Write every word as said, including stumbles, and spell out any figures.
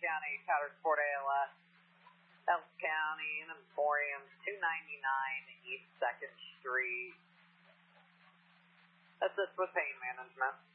County, Powder Sport A L S, Elk County, and Emporium, two ninety-nine East second Street. Assist with pain management.